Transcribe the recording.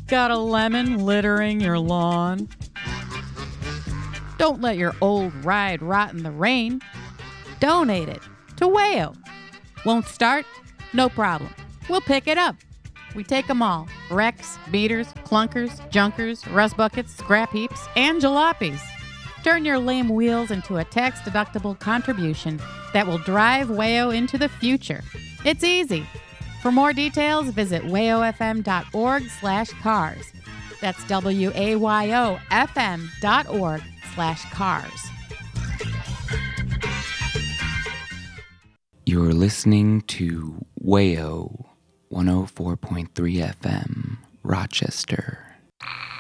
Got a lemon littering your lawn? Don't let your old ride rot in the rain. Donate it to Wayo. Won't start? No problem. We'll pick it up. We take them all. Wrecks, beaters, clunkers, junkers, rust buckets, scrap heaps, and jalopies. Turn your lame wheels into a tax-deductible contribution that will drive Wayo into the future. It's easy. For more details, visit wayofm.org/cars. That's WAYOFM.org/cars. You're listening to Wayo 104.3 FM, Rochester.